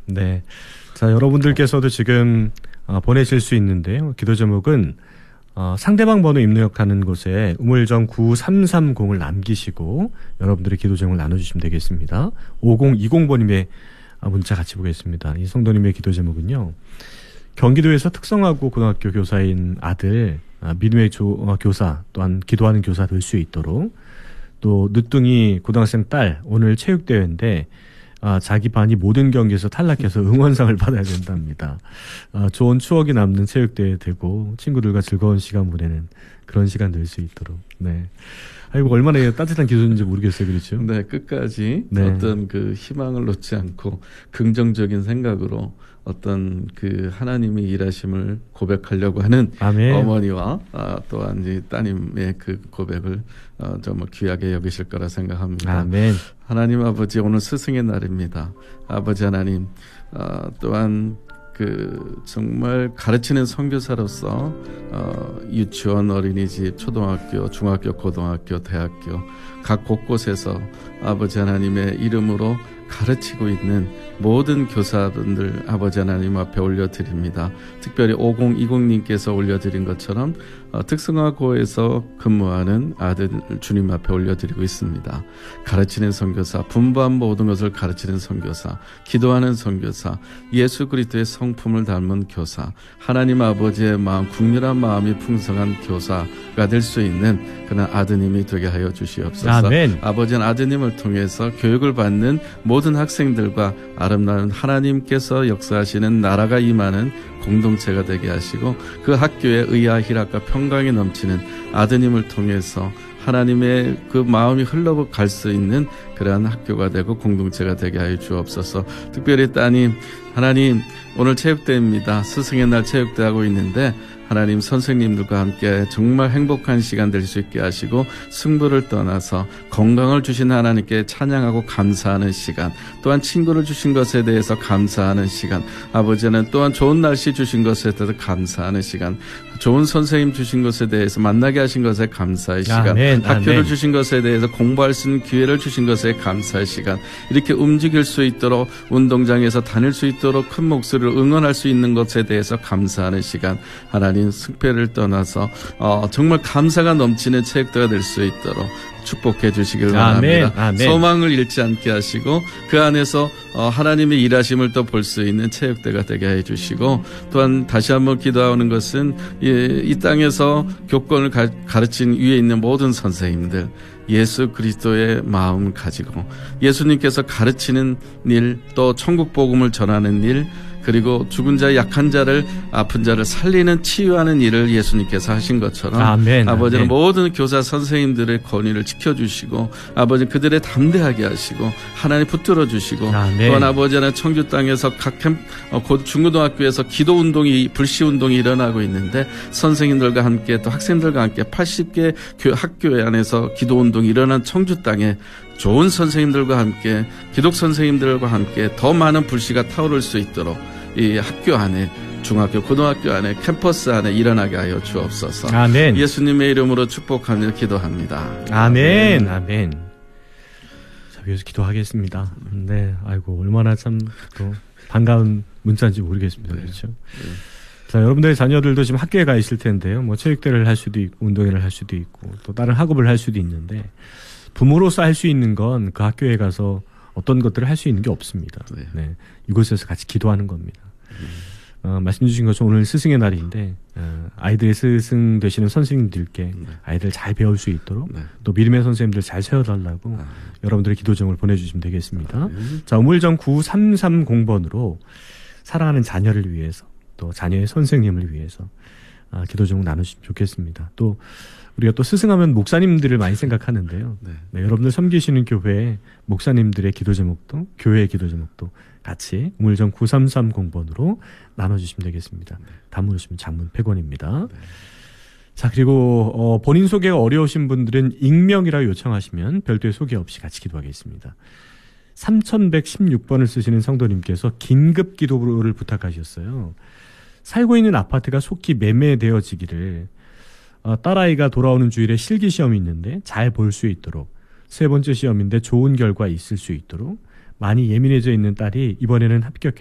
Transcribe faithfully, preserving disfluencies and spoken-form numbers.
네. 자, 여러분들께서도 지금 어, 보내실 수 있는데요. 기도 제목은 어, 상대방 번호 입력하는 곳에 우물정 구삼삼공을 남기시고 여러분들의 기도 제목을 나눠주시면 되겠습니다. 오공이공 번님의 문자 같이 보겠습니다. 이 성도님의 기도 제목은요. 경기도에서 특성화고 고등학교 교사인 아들, 아, 믿음의 조, 어, 교사 또한 기도하는 교사 될 수 있도록, 또 늦둥이 고등학생 딸 오늘 체육대회인데 아, 자기 반이 모든 경기에서 탈락해서 응원상을 받아야 된답니다. 아, 좋은 추억이 남는 체육대회 되고 친구들과 즐거운 시간 보내는 그런 시간 될 수 있도록. 네. 아이고, 얼마나 따뜻한 기도인지 모르겠어요. 그렇죠? 네, 끝까지 네. 어떤 그 희망을 놓지 않고 긍정적인 생각으로 어떤 그 하나님의 일하심을 고백하려고 하는 아멘. 어머니와 아, 또한 이 따님의 그 고백을 어, 정말 귀하게 여기실 거라 생각합니다. 아멘. 하나님 아버지, 오늘 스승의 날입니다. 아버지 하나님, 어, 또한 그 정말 가르치는 선교사로서 어, 유치원, 어린이집, 초등학교, 중학교, 고등학교, 대학교 각 곳곳에서 아버지 하나님의 이름으로 가르치고 있는 모든 교사분들 아버지 하나님 앞에 올려드립니다. 특별히 오공이공님께서 올려드린 것처럼 어, 특성화고에서 근무하는 아들 주님 앞에 올려드리고 있습니다. 가르치는 선교사, 분부한 모든 것을 가르치는 선교사, 기도하는 선교사, 예수 그리스도의 성품을 닮은 교사, 하나님 아버지의 마음, 국률한 마음이 풍성한 교사가 될 수 있는 그런 아드님이 되게 하여 주시옵소서. 아멘. 아버지는 아드님을 통해서 교육을 받는 모든 학생들과 아름다운 하나님께서 역사하시는 나라가 임하는 공동체가 되게 하시고, 그 학교에 의와 희락과 평강이 넘치는 아드님을 통해서 하나님의 그 마음이 흘러갈 수 있는 그러한 학교가 되고 공동체가 되게 하여 주옵소서. 특별히 따님, 하나님, 오늘 체육대회입니다. 스승의 날 체육대 하고 있는데 하나님 선생님들과 함께 정말 행복한 시간 될 수 있게 하시고, 승부를 떠나서 건강을 주신 하나님께 찬양하고 감사하는 시간, 또한 친구를 주신 것에 대해서 감사하는 시간, 아버지는 또한 좋은 날씨 주신 것에 대해서 감사하는 시간, 좋은 선생님 주신 것에 대해서 만나게 하신 것에 감사의 시간, 아멘, 학교를 아멘. 주신 것에 대해서 공부할 수 있는 기회를 주신 것에 감사의 시간, 이렇게 움직일 수 있도록 운동장에서 다닐 수 있도록 큰 목소리로 응원할 수 있는 것에 대해서 감사하는 시간, 하나님 승패를 떠나서 어, 정말 감사가 넘치는 체육대가 될 수 있도록 축복해 주시길 바랍니다. 아멘, 아멘. 소망을 잃지 않게 하시고 그 안에서 어, 하나님의 일하심을 또 볼 수 있는 체육대가 되게 해 주시고, 또한 다시 한번 기도하는 것은 이, 이 땅에서 교권을 가, 가르친 위에 있는 모든 선생님들, 예수 그리스도의 마음을 가지고 예수님께서 가르치는 일, 또 천국 복음을 전하는 일, 그리고 죽은 자, 약한 자를, 아픈 자를 살리는, 치유하는 일을 예수님께서 하신 것처럼 아멘, 아버지는 아멘. 모든 교사 선생님들의 권위를 지켜주시고, 아버지 그들의 담대하게 하시고 하나님 붙들어 주시고, 아멘. 또한 아버지는 청주 땅에서 각 캠, 어, 곧 중고등학교에서 기도 운동이, 불시 운동이 일어나고 있는데 선생님들과 함께 또 학생들과 함께 팔십 개 학교 안에서 기도 운동이 일어난 청주 땅에 좋은 선생님들과 함께, 기독 선생님들과 함께 더 많은 불씨가 타오를 수 있도록 이 학교 안에, 중학교, 고등학교 안에, 캠퍼스 안에 일어나게 하여 주옵소서. 아멘. 예수님의 이름으로 축복하며 기도합니다. 아멘. 아멘. 자, 위에서 기도하겠습니다. 네, 아이고, 얼마나 참 또 반가운 문자인지 모르겠습니다. 네. 그렇죠? 네. 자, 여러분들의 자녀들도 지금 학교에 가 있을 텐데요. 뭐 체육대회를 할 수도 있고, 운동회를 할 수도 있고, 또 다른 학업을 할 수도 있는데, 부모로서 할 수 있는 건 그 학교에 가서 어떤 것들을 할 수 있는 게 없습니다. 네. 네, 이곳에서 같이 기도하는 겁니다. 음. 어, 말씀 주신 것처럼 오늘 스승의 날인데 어, 아이들의 스승 되시는 선생님들께 네. 아이들 잘 배울 수 있도록 네. 또 믿음의 선생님들 잘 세워달라고 아. 여러분들의 기도 제목을 보내주시면 되겠습니다. 네. 자, 우물정 구삼삼공 번으로 사랑하는 자녀를 위해서, 또 자녀의 선생님을 위해서 아, 기도 제목 나누시면 좋겠습니다. 또 우리가 또 스승하면 목사님들을 많이 생각하는데요. 네. 네, 여러분들 섬기시는 교회 목사님들의 기도 제목도, 교회의 기도 제목도 같이 우물정 구삼삼공 번으로 나눠주시면 되겠습니다. 네. 단문이시면 장문 백 원입니다. 네. 자, 그리고 어, 본인 소개가 어려우신 분들은 익명이라 요청하시면 별도의 소개 없이 같이 기도하겠습니다. 삼천백십육 번을 쓰시는 성도님께서 긴급 기도를 부탁하셨어요. 살고 있는 아파트가 속히 매매되어지기를, 어, 딸아이가 돌아오는 주일에 실기시험이 있는데 잘 볼 수 있도록, 세 번째 시험인데 좋은 결과 있을 수 있도록, 많이 예민해져 있는 딸이 이번에는 합격해